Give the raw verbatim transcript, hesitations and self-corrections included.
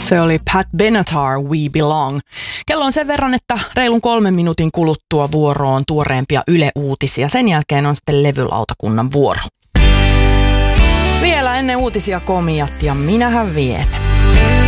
Se oli Pat Benatar, We Belong. Kello on sen verran, että reilun kolmen minuutin kuluttua vuoroon tuoreempia Yle-uutisia. Sen jälkeen on sitten levylautakunnan vuoro. Vielä ennen uutisia komiat ja minähän vien.